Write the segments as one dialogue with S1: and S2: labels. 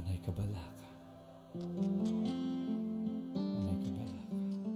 S1: Panay kabala ka. Panay kabala ka.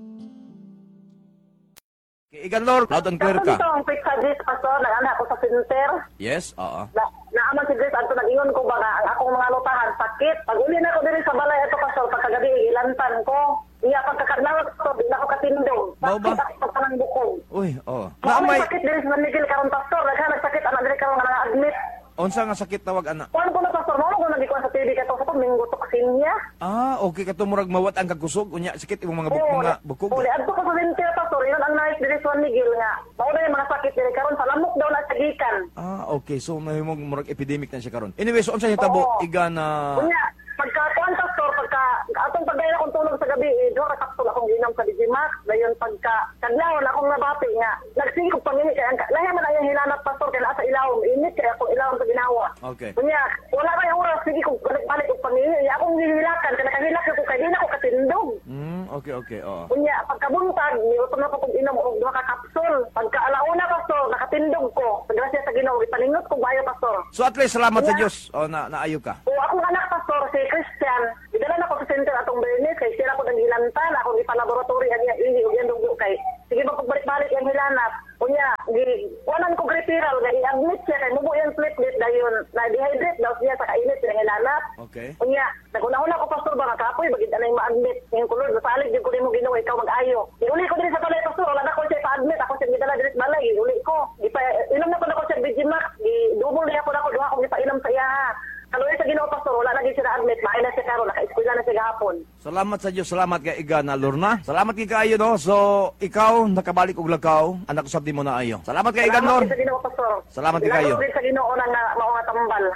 S2: Igan Lord, loud and clear ka.
S3: Ito ang quick suggest, Pastor. Nag-anak ako sa center.
S2: Yes, oo.
S3: Naaman si Grace, ato nag-ingon ko ba nga, ang akong mga lutahan, sakit. Pag uli na ako diri sa balay, ito, Pastor, pagkagabi, ilantan ko. Iya, pagkakadlawat ko, di na ako katindong.
S2: Mao ba?
S3: Sakit ako sa panang bukong.
S2: Uy, oo.
S3: Maamay
S2: Naamay,
S3: sakit diri sa San Miguel karon, Pastor. Nagsakit, anak diri karon nga na-admit.
S2: unsa nga sakit tawag ana?
S3: Kuan ko na, Pastor, mo ko nagikuan sa TV kato sa minggo toksinya.
S2: Ah, okay ka murag mawat ang kakusog, unya sakit imong mga bukog.
S3: Uli, adto ko sa center, Pastor. Yun ang nais diri sa San Miguel nga. Mao na yung mga sakit diri karon sa lamok daw na sa gikan.
S2: Ah, okay. So mahimong murag epidemic na siya karon. Anyway, so unsa hitabo
S3: Oo.
S2: iga na
S3: Kunya, pagka-kuan, Pastor, atong pagdaya akong tulog sa gabi, duha ka kapsul akong ginam sa Digimax, dayon kadlawon akong nabati nga, nagsigog pangini kay ang lahi man ayang hilanat, Pastor, kay naa sa ilawom, init kay akong ilawom sa ginawa.
S2: Okay.
S3: Kunya, wala kay oras, sige kong balik og pangini, akong gihilakan, kay nakahilak ko kay di na ko katindog.
S2: Okay, oo.
S3: Kunya, pagkabuntag, niutom na ko kong inom og duha ka kapsul. Pagka alauna, Pastor, nakatindog ko. Grasya sa Ginoo, ipaningot ko bayo, Pastor.
S2: So at least salamat sa Dios. O naayo ka.
S3: O akong anak, Pastor, si Christian, idala na ko sa center atong Bernes, kay sila ko nang hilantan, akong ipalaboratory ang iya ihi, yung dugo kay, sige ba pagbalik-balik yung hilanat, kunya, wanan ko referral, kay i-admit siya, kay mubo yung platelet, dayon, na-dehydrate daw siya sa kainit ng hilanat,
S2: Okay.
S3: kunya, naguna-una ko, Pastor, ba, kapoy, bagid na yung ma-admit, yung kulod, nasalig, yung kunin mo ginawa, ikaw mag-ayo, iuli ko din sa balay, Pastor, wala na ko siya pa-admit, ako siya gidala din sa balay, iuli ko, inom na ko na ko siya Digimax, double niya ko na ko, duha ko ipa-inom sa iya, ha. Kaluwi sa Ginoo, Pastor, wala lagi siya na-admit, maay na siya karon, naka-eskwela na siya gahapon.
S2: Salamat sa Dios, salamat kay iga na Lorna. Salamat kay kaayo no. So ikaw nakabalik og lakaw, anak usab di mo na ayo. Salamat kay iga Lord.
S3: Salamat din sa Ginoo, Pastor.
S2: Salamat kay kayo.
S3: Salamat din sa Ginoo na mao nga tambal.